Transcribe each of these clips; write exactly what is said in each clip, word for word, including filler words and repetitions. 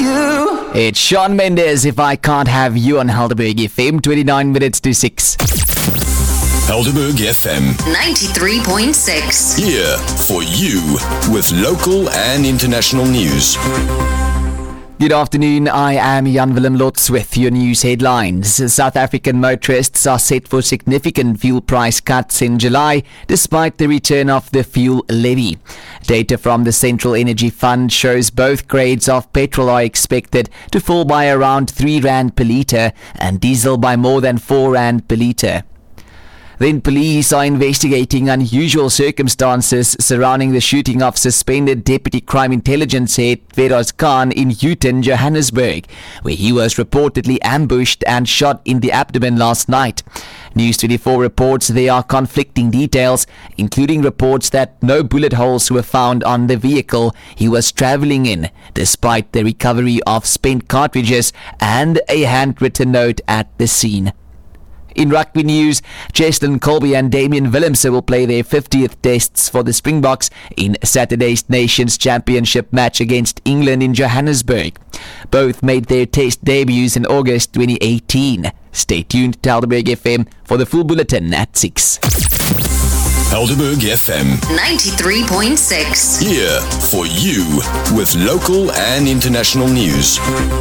you. It's Shawn Mendes, If I Can't Have You on Helderberg F M, twenty-nine minutes to six. Helderberg F M ninety-three point six. Here for you with local and international news. Good afternoon, I am Jan Willem Lotz with your news headlines. South African motorists are set for significant fuel price cuts in July, despite the return of the fuel levy. Data from the Central Energy Fund shows both grades of petrol are expected to fall by around three rand per litre and diesel by more than four rand per litre. Then police are investigating unusual circumstances surrounding the shooting of suspended Deputy Crime Intelligence Head Feroz Khan in Houghton, Johannesburg, where he was reportedly ambushed and shot in the abdomen last night. News twenty-four reports there are conflicting details, including reports that no bullet holes were found on the vehicle he was travelling in, despite the recovery of spent cartridges and a handwritten note at the scene. In rugby news, Cheslin Colby and Damian Willemse will play their fiftieth tests for the Springboks in Saturday's Nations Championship match against England in Johannesburg. Both made their test debuts in August twenty eighteen. Stay tuned to Helderberg F M for the full bulletin at six. Helderberg F M ninety-three point six. Here for you with local and international news.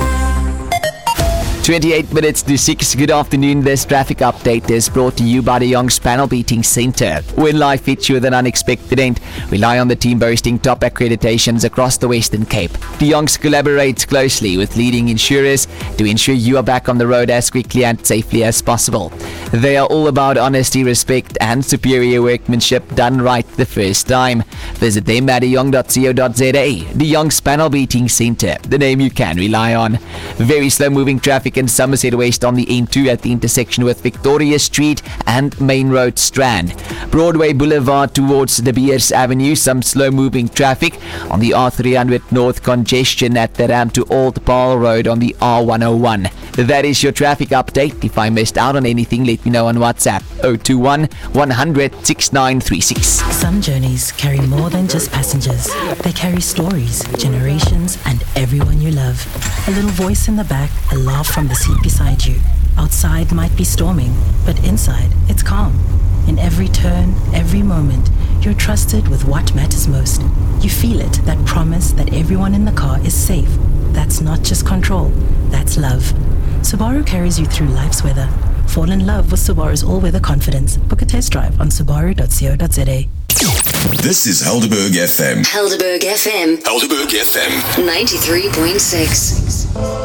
twenty-eight minutes to six. Good afternoon. This traffic update is brought to you by the Young's Panel Beating Centre. When life hits you with an unexpected end, rely on the team boasting top accreditations across the Western Cape. De Young's collaborates closely with leading insurers to ensure you are back on the road as quickly and safely as possible. They are all about honesty, respect and superior workmanship done right the first time. Visit them at de jong dot co dot za. De Young's Panel Beating Centre, the name you can rely on. Very slow moving traffic in Somerset West on the N two at the intersection with Victoria Street and Main Road Strand. Broadway Boulevard towards De Beers Avenue, some slow-moving traffic. On the R three hundred North, congestion at the ramp to Old Paarl Road on the R one oh one. That is your traffic update. If I missed out on anything, let me know on WhatsApp oh two one, one hundred, sixty-nine thirty-six. Some journeys carry more than just passengers. They carry stories, generations, and everyone you love. A little voice in the back, a laugh from the seat beside you. Outside might be storming, but inside it's calm. In every turn, every moment, you're trusted with what matters most. You feel it, that promise that everyone in the car is safe. That's not just control, that's love. Subaru carries you through life's weather. Fall in love with Subaru's all-weather confidence. Book a test drive on subaru dot co dot za. This is Helderberg F M. Helderberg F M Helderberg F M ninety-three point six.